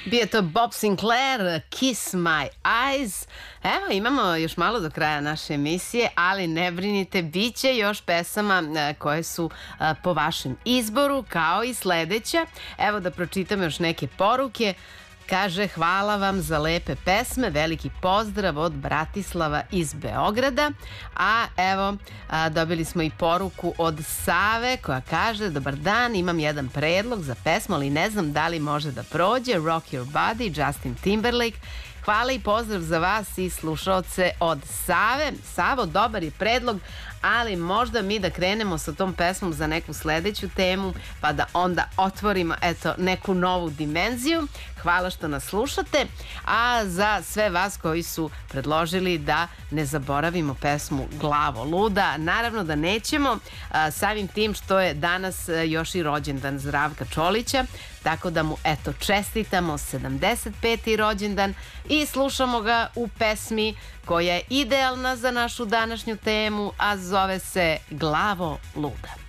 Bio je to Bob Sinclair, Kiss My Eyes. Evo, imamo još malo do kraja naše emisije, ali ne brinite, bit će još pesama koje su po vašem izboru, kao i sledeća. Evo da pročitam još neke poruke. Kaže, hvala vam za lepe pesme, veliki pozdrav od Bratislava iz Beograda. A evo, dobili smo i poruku od Save koja kaže, dobar dan, imam jedan predlog za pesmu, ali ne znam da li može da prođe. Rock Your Body, Justin Timberlake. Hvala i pozdrav za vas i slušaoce od Save. Savo, dobar je predlog, ali možda mi da krenemo sa tom pesmom za neku sledeću temu, pa da onda otvorimo neku novu dimenziju. Hvala što nas slušate, a za sve vas koji su predložili da ne zaboravimo pesmu Glavo luda, naravno da nećemo, samim tim što je danas još i rođendan Zdravka Čolića, tako da mu čestitamo 75. rođendan i slušamo ga u pesmi koja je idealna za našu današnju temu, a zove se Glavo luda.